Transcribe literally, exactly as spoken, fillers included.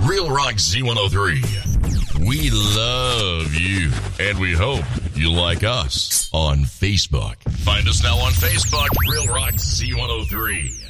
Real Rock Z one oh three. We love you, and we hope you like us on Facebook. Find us now on Facebook, Real Rock Z one oh three.